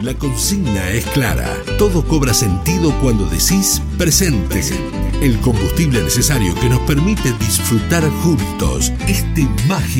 La consigna es clara. Todo cobra sentido cuando decís presente. El combustible necesario que nos permite disfrutar juntos este mágico